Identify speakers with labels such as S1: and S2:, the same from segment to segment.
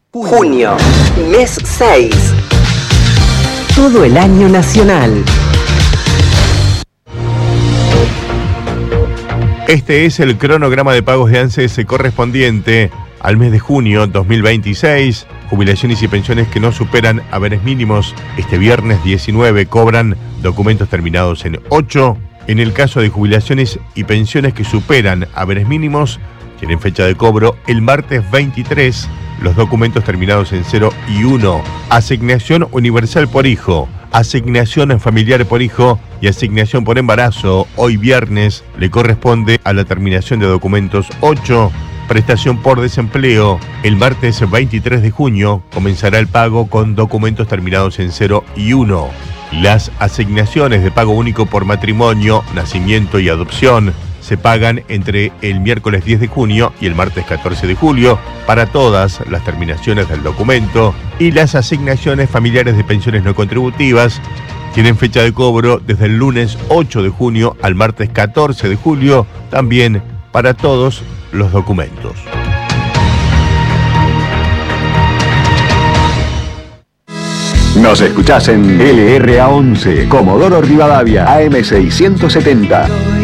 S1: Junio, mes 6. Todo el año nacional.
S2: Este es el cronograma de pagos de ANSES correspondiente al mes de junio 2026. Jubilaciones y pensiones que no superan haberes mínimos. Este viernes 19 cobran documentos terminados en 8. En el caso de jubilaciones y pensiones que superan haberes mínimos, tienen fecha de cobro el martes 23. Los documentos terminados en 0 y 1. Asignación universal por hijo, asignación familiar por hijo y asignación por embarazo. Hoy viernes le corresponde a la terminación de documentos 8. Prestación por desempleo. El martes 23 de junio comenzará el pago con documentos terminados en 0 y 1. Las asignaciones de pago único por matrimonio, nacimiento y adopción se pagan entre el miércoles 10 de junio y el martes 14 de julio para todas las terminaciones del documento, y las asignaciones familiares de pensiones no contributivas tienen fecha de cobro desde el lunes 8 de junio al martes 14 de julio, también para todos los documentos.
S3: Nos escuchás en LRA11, Comodoro Rivadavia, AM670.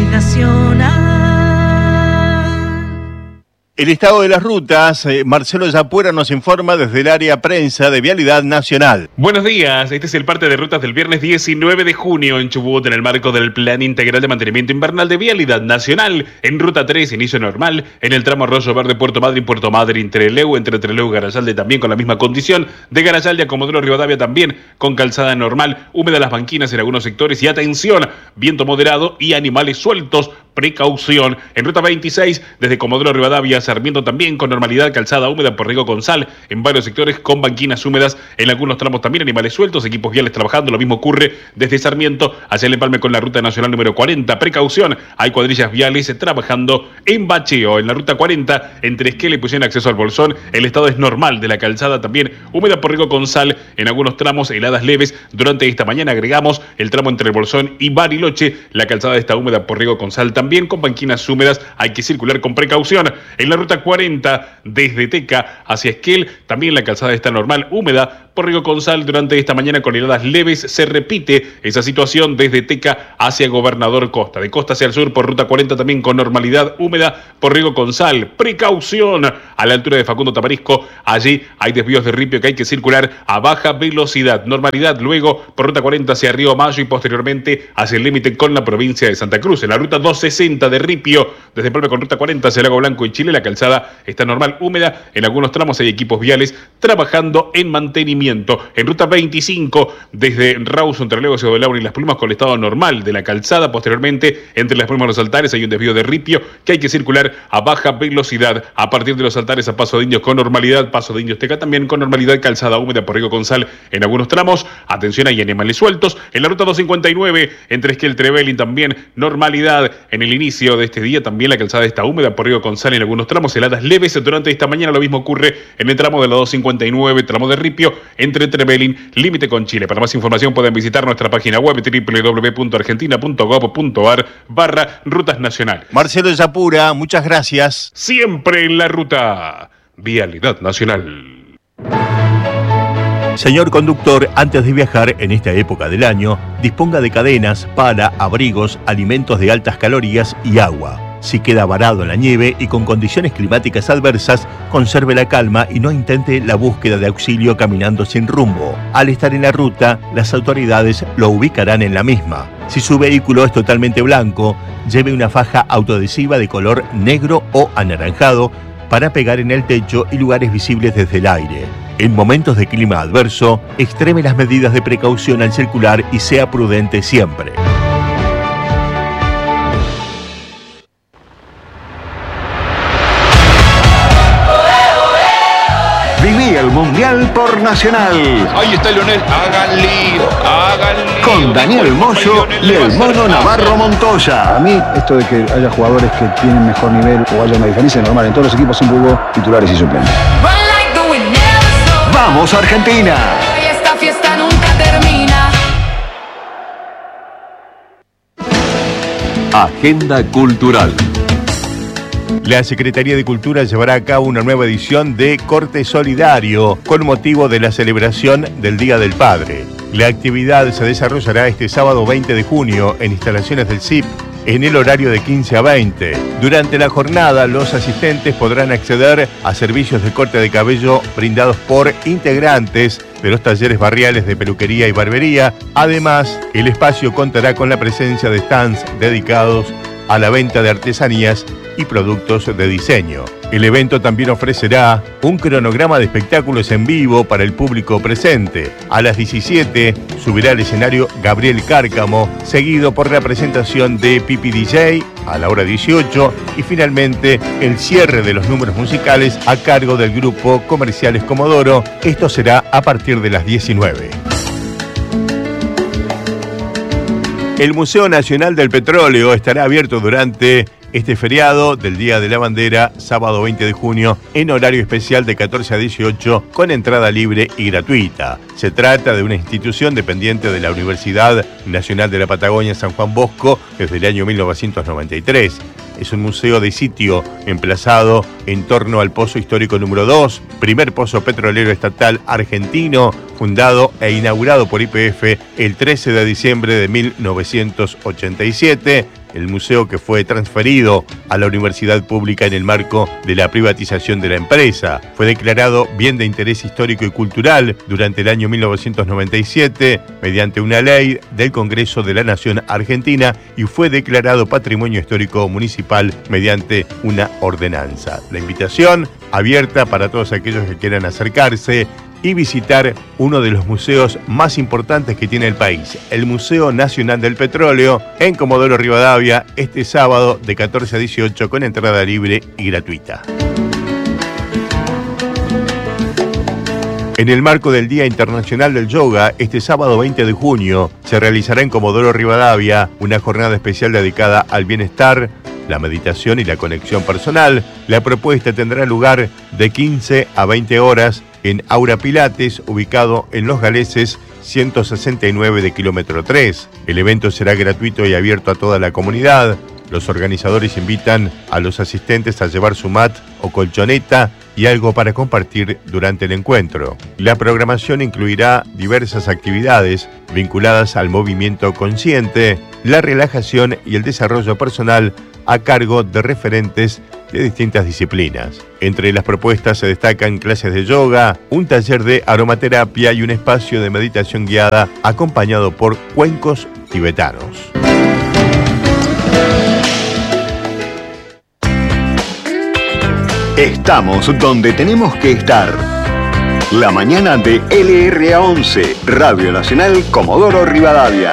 S2: El estado de las rutas, Marcelo Yapura nos informa desde el área prensa de Vialidad Nacional.
S4: Buenos días, este es el parte de rutas del viernes 19 de junio en Chubut en el marco del Plan Integral de Mantenimiento Invernal de Vialidad Nacional. En Ruta 3, inicio normal, en el tramo Arroyo Verde, Puerto Madryn, Trelew, entre Trelew y Garayalde también con la misma condición. De Garayalde a Comodoro Rivadavia también con calzada normal, húmeda las banquinas en algunos sectores y atención, viento moderado y animales sueltos. Precaución. En Ruta 26, desde Comodoro Rivadavia a Sarmiento también con normalidad, calzada húmeda por riego con sal, en varios sectores con banquinas húmedas, en algunos tramos también animales sueltos, equipos viales trabajando. Lo mismo ocurre desde Sarmiento hacia el empalme con la Ruta Nacional número 40. Precaución, hay cuadrillas viales trabajando en bacheo. En la Ruta 40, entre Esquel y Puyén, acceso al Bolsón, el estado es normal de la calzada también, húmeda por riego con sal, en algunos tramos heladas leves. Durante esta mañana agregamos el tramo entre el Bolsón y Bariloche, la calzada está húmeda por riego con sal también con banquinas húmedas, hay que circular con precaución. En la Ruta 40, desde Teca hacia Esquel, también la calzada está normal, húmeda por riego con sal. Durante esta mañana con heladas leves se repite esa situación desde Teca hacia Gobernador Costa. De Costa hacia el sur por Ruta 40 también con normalidad, húmeda por riego con sal. Precaución a la altura de Facundo Tamarisco, allí hay desvíos de ripio que hay que circular a baja velocidad. Normalidad luego por Ruta 40 hacia Río Mayo y posteriormente hacia el límite con la provincia de Santa Cruz. En la Ruta 260 de Ripio, desde Palme con Ruta 40 hacia Lago Blanco y Chile, la calzada está normal, húmeda. En algunos tramos hay equipos viales trabajando en mantenimiento. En Ruta 25, desde Rawson, Trelew hacia Laura y Las Plumas con el estado normal de la calzada. Posteriormente, entre Las Plumas y los Altares hay un desvío de ripio que hay que circular a baja velocidad. A partir de los Altares a Paso de Indios con normalidad, Paso de Indios Teca también con normalidad, calzada húmeda por riego con sal en algunos tramos. Atención, hay animales sueltos. En la Ruta 259, entre Esquel Trevelin también normalidad. En el inicio de este día también la calzada está húmeda por riego con sal en algunos tramos, heladas leves durante esta mañana. Lo mismo ocurre en el tramo de la 259, tramo de ripio entre Trevelin, límite con Chile. Para más información pueden visitar nuestra página web www.argentina.gov.ar/rutas nacionales.
S2: Marcelo Yapura, muchas gracias.
S4: Siempre en la ruta. Vialidad Nacional.
S2: Señor conductor, antes de viajar en esta época del año, disponga de cadenas, para, abrigos, alimentos de altas calorías y agua. Si queda varado en la nieve y con condiciones climáticas adversas, conserve la calma y no intente la búsqueda de auxilio caminando sin rumbo. Al estar en la ruta, las autoridades lo ubicarán en la misma. Si su vehículo es totalmente blanco, lleve una faja autoadhesiva de color negro o anaranjado para pegar en el techo y lugares visibles desde el aire. En momentos de clima adverso, extreme las medidas de precaución al circular y sea prudente siempre.
S3: Viví el Mundial por Nacional.
S5: Ahí está Lionel, hagan lío.
S3: Con Daniel Moyo y el Mono Navarro Montoya.
S6: A mí, esto de que haya jugadores que tienen mejor nivel o haya una diferencia es normal. En todos los equipos siempre hubo titulares y suplentes.
S3: ¡Vamos, Argentina!
S7: Esta fiesta nunca termina.
S3: Agenda cultural.
S2: La Secretaría de Cultura llevará a cabo una nueva edición de Corte Solidario con motivo de la celebración del Día del Padre. La actividad se desarrollará este sábado 20 de junio en instalaciones del CIP en el horario de 15 a 20. Durante la jornada, los asistentes podrán acceder a servicios de corte de cabello brindados por integrantes de los talleres barriales de peluquería y barbería. Además, el espacio contará con la presencia de stands dedicados a la venta de artesanías y productos de diseño. El evento también ofrecerá un cronograma de espectáculos en vivo para el público presente. A las 17 subirá al escenario Gabriel Cárcamo, seguido por la presentación de Pipi DJ a la hora 18 y finalmente el cierre de los números musicales a cargo del grupo Comerciales Comodoro. Esto será a partir de las 19. El Museo Nacional del Petróleo estará abierto durante este feriado del Día de la Bandera, sábado 20 de junio, en horario especial de 14 a 18, con entrada libre y gratuita. Se trata de una institución dependiente de la Universidad Nacional de la Patagonia San Juan Bosco desde el año 1993. Es un museo de sitio emplazado en torno al Pozo Histórico número 2, primer pozo petrolero estatal argentino, fundado e inaugurado por YPF el 13 de diciembre de 1987. El museo, que fue transferido a la universidad pública en el marco de la privatización de la empresa, fue declarado bien de interés histórico y cultural durante el año 1997 mediante una ley del Congreso de la Nación Argentina y fue declarado Patrimonio Histórico Municipal mediante una ordenanza. La invitación abierta para todos aquellos que quieran acercarse y visitar uno de los museos más importantes que tiene el país, el Museo Nacional del Petróleo, en Comodoro Rivadavia, este sábado de 14 a 18 con entrada libre y gratuita. En el marco del Día Internacional del Yoga, este sábado 20 de junio, se realizará en Comodoro Rivadavia una jornada especial dedicada al bienestar, la meditación y la conexión personal. La propuesta tendrá lugar de 15 a 20 horas en Aura Pilates, ubicado en Los Galeses 169 de kilómetro 3. El evento será gratuito y abierto a toda la comunidad. Los organizadores invitan a los asistentes a llevar su mat o colchoneta y algo para compartir durante el encuentro. La programación incluirá diversas actividades vinculadas al movimiento consciente, la relajación y el desarrollo personal a cargo de referentes de distintas disciplinas. Entre las propuestas se destacan clases de yoga, un taller de aromaterapia y un espacio de meditación guiada acompañado por cuencos tibetanos.
S3: Estamos donde tenemos que estar. La mañana de LRA11, Radio Nacional Comodoro Rivadavia.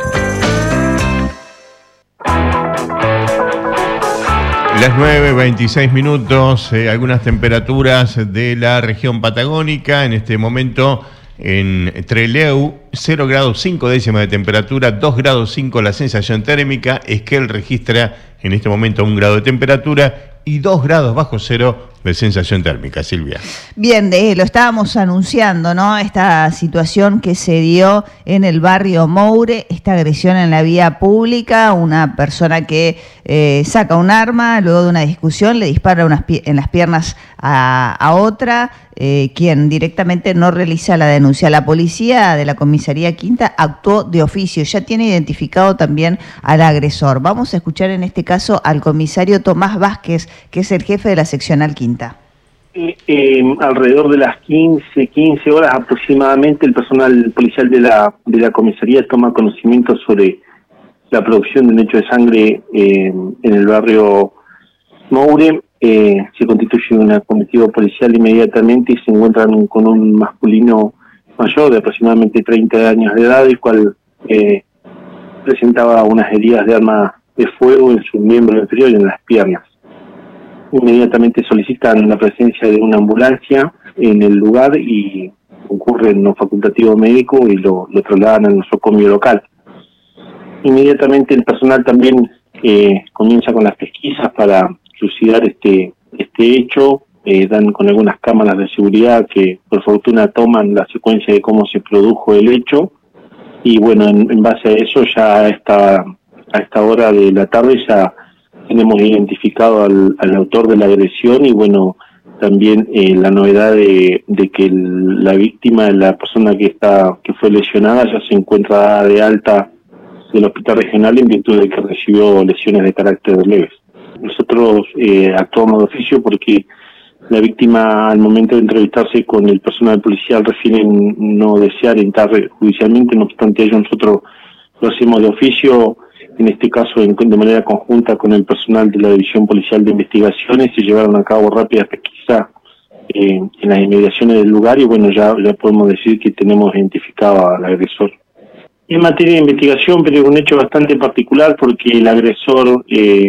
S2: Las 9:26 minutos, algunas temperaturas de la región patagónica. En este momento en Trelew, 0 grados 5 décimas de temperatura, 2 grados 5 la sensación térmica. Esquel registra en este momento 1 grado de temperatura y 2 grados bajo cero de sensación térmica. Silvia.
S8: Bien, lo estábamos anunciando, ¿no? Esta situación que se dio en el barrio Moure, esta agresión en la vía pública, una persona que saca un arma, luego de una discusión le dispara en las piernas a otra, quien directamente no realiza la denuncia. La policía de la comisaría Quinta actuó de oficio, ya tiene identificado también al agresor. Vamos a escuchar en este caso al comisario Tomás Vázquez, que es el jefe de la seccional Quinta.
S9: Alrededor de las 15 horas aproximadamente, el personal policial de la comisaría toma conocimiento sobre la producción de un hecho de sangre en el barrio Moure. Se constituye una comitiva policial inmediatamente y se encuentran con un masculino mayor de aproximadamente 30 años de edad, el cual presentaba unas heridas de arma de fuego en su miembro inferior y en las piernas. Inmediatamente solicitan la presencia de una ambulancia en el lugar y concurren un facultativo médico y lo trasladan al nosocomio local. Inmediatamente el personal también comienza con las pesquisas para elucidar este hecho. Dan con algunas cámaras de seguridad que por fortuna toman la secuencia de cómo se produjo el hecho y bueno, en base a eso ya a esta hora de la tarde ya tenemos identificado al autor de la agresión y bueno, también la novedad de que la víctima, la persona que fue lesionada, ya se encuentra de alta del hospital regional en virtud de que recibió lesiones de carácter leves. Nosotros actuamos de oficio porque la víctima, al momento de entrevistarse con el personal policial, refiere no desear entrar judicialmente. No obstante ello, nosotros lo hacemos de oficio, en este caso de manera conjunta con el personal de la División Policial de Investigaciones. Se llevaron a cabo rápidas pesquisas en las inmediaciones del lugar y bueno, ya podemos decir que tenemos identificado al agresor. En materia de investigación, pero es un hecho bastante particular porque el agresor,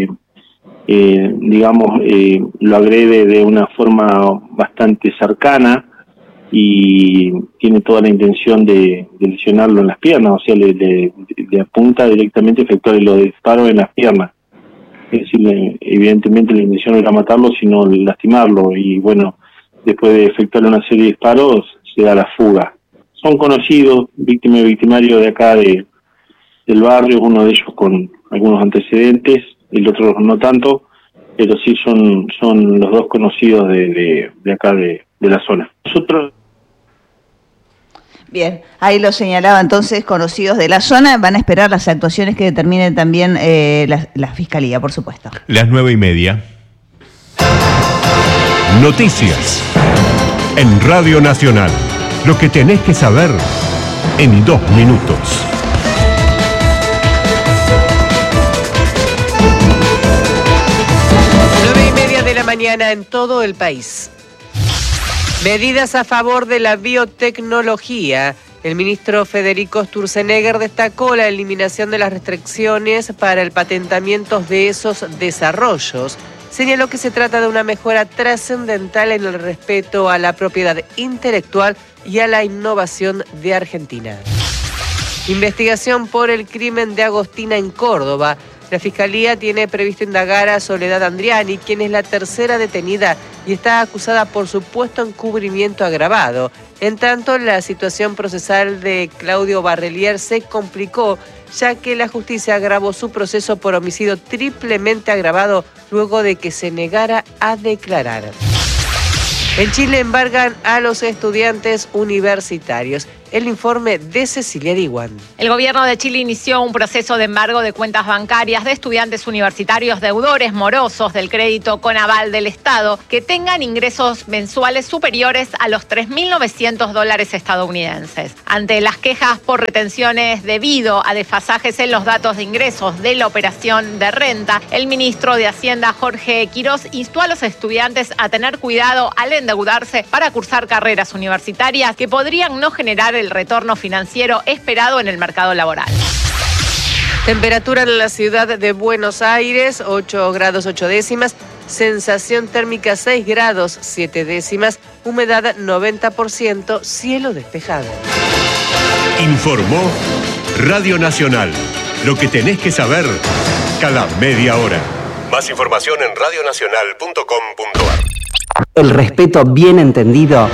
S9: lo agrede de una forma bastante cercana y tiene toda la intención de lesionarlo en las piernas, o sea, le apunta directamente a efectuar los disparos en las piernas. Es decir, evidentemente la intención no era matarlo, sino lastimarlo, y bueno, después de efectuar una serie de disparos, se da la fuga. Son conocidos, víctima y victimario de acá del barrio, uno de ellos con algunos antecedentes, el otro no tanto, pero sí son los dos conocidos de acá de la zona. Nosotros...
S8: Bien, ahí lo señalaba entonces, conocidos de la zona, van a esperar las actuaciones que determine también la Fiscalía, por supuesto.
S2: Las 9:30.
S10: Noticias en Radio Nacional. Lo que tenés que saber en 2 minutos.
S11: 9:30 de la mañana en todo el país. Medidas a favor de la biotecnología. El ministro Federico Sturzenegger destacó la eliminación de las restricciones para el patentamiento de esos desarrollos. Señaló que se trata de una mejora trascendental en el respeto a la propiedad intelectual y a la innovación de Argentina. Investigación por el crimen de Agostina en Córdoba. La Fiscalía tiene previsto indagar a Soledad Andriani, quien es la tercera detenida y está acusada por supuesto encubrimiento agravado. En tanto, la situación procesal de Claudio Barrelier se complicó, ya que la justicia agravó su proceso por homicidio triplemente agravado luego de que se negara a declarar. En Chile embargan a los estudiantes universitarios. El informe de Cecilia Diwan.
S12: El gobierno de Chile inició un proceso de embargo de cuentas bancarias de estudiantes universitarios deudores morosos del crédito con aval del Estado que tengan ingresos mensuales superiores a los $3.900 estadounidenses. Ante las quejas por retenciones debido a desfasajes en los datos de ingresos de la operación de renta, el ministro de Hacienda, Jorge Quirós, instó a los estudiantes a tener cuidado al endeudarse para cursar carreras universitarias que podrían no generar el retorno financiero esperado en el mercado laboral.
S11: Temperatura en la ciudad de Buenos Aires, 8 grados 8 décimas, sensación térmica 6 grados 7 décimas, humedad 90%, cielo despejado.
S10: Informó Radio Nacional. Lo que tenés que saber cada media hora. Más información en radionacional.com.ar.
S1: El respeto bien entendido.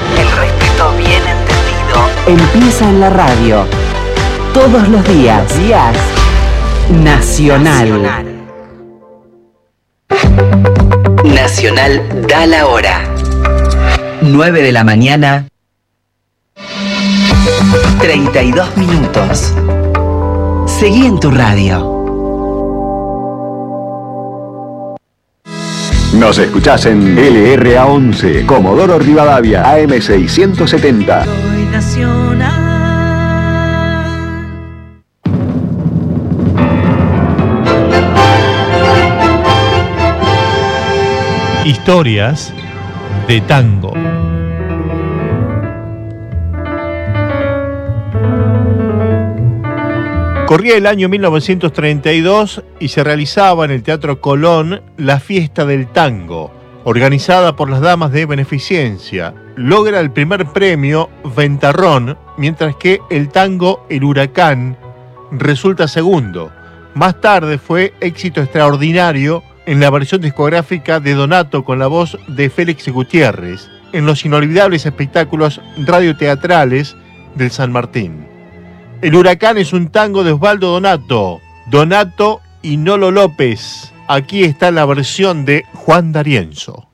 S1: Empieza en la radio. Todos los días. Nacional. Nacional da la hora. 9 de la mañana. 32 minutos. Seguí en tu radio.
S3: Nos escuchás en LRA11, Comodoro Rivadavia, AM670.
S7: Soy nacional.
S2: Historias de tango. Corría el año 1932 y se realizaba en el Teatro Colón la Fiesta del Tango, organizada por las Damas de Beneficencia. Logra el primer premio Ventarrón, mientras que el tango El Huracán resulta segundo. Más tarde fue éxito extraordinario en la versión discográfica de Donato con la voz de Félix Gutiérrez, en los inolvidables espectáculos radioteatrales del San Martín. El Huracán es un tango de Osvaldo Donato y Nolo López, Aquí está la versión de Juan D'Arienzo.